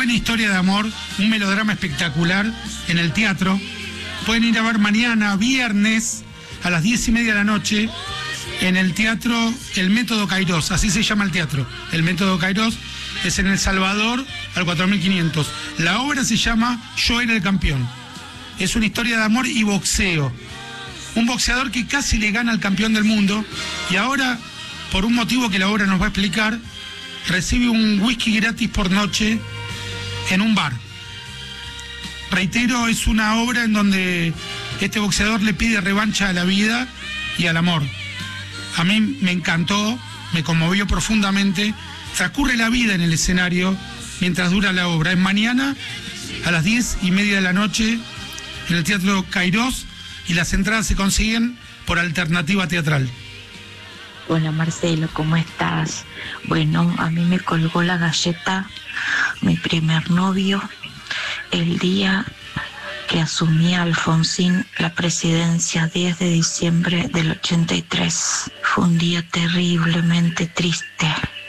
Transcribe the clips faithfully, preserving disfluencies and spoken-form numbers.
buena historia de amor, un melodrama espectacular en el teatro. Pueden ir a ver mañana, viernes, a las diez y media de la noche, en el teatro El Método Kairos, así se llama el teatro, El Método Kairos, es en El Salvador, al cuatro mil quinientos. La obra se llama Yo era el campeón. Es una historia de amor y boxeo. Un boxeador que casi le gana al campeón del mundo y ahora, por un motivo que la obra nos va a explicar, recibe un whisky gratis por noche en un bar. Reitero, es una obra en donde este boxeador le pide revancha a la vida y al amor. A mí me encantó, me conmovió profundamente. Transcurre la vida en el escenario mientras dura la obra. Es mañana a las diez y media de la noche en el Teatro Kairos y las entradas se consiguen por Alternativa Teatral. Hola Marcelo, ¿cómo estás? Bueno, a mí me colgó la galleta mi primer novio el día que asumía Alfonsín la presidencia, diez de diciembre del ochenta y tres. Fue un día terriblemente triste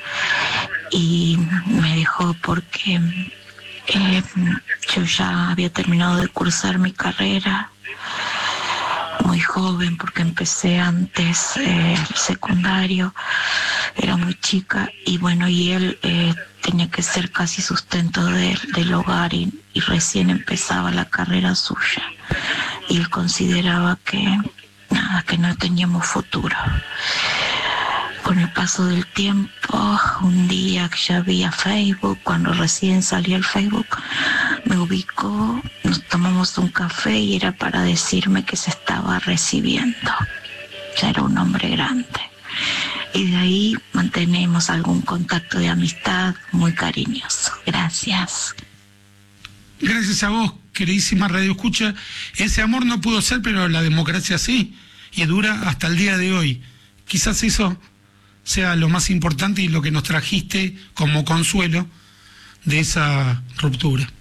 y me dejó porque eh, yo ya había terminado de cursar mi carrera muy joven, porque empecé antes eh, el secundario, era muy chica y bueno, y él eh, tenía que ser casi sustento de, del hogar y, y recién empezaba la carrera suya y él consideraba que nada, que no teníamos futuro. Con el paso del tiempo, un día que ya había Facebook, cuando recién salió el Facebook, me ubicó, nos tomamos un café y era para decirme que se estaba recibiendo. Ya era un hombre grande. Y de ahí mantenemos algún contacto de amistad muy cariñoso. Gracias. Gracias a vos, queridísima Radio Escucha. Ese amor no pudo ser, pero la democracia sí, y dura hasta el día de hoy. Quizás eso sea lo más importante y lo que nos trajiste como consuelo de esa ruptura.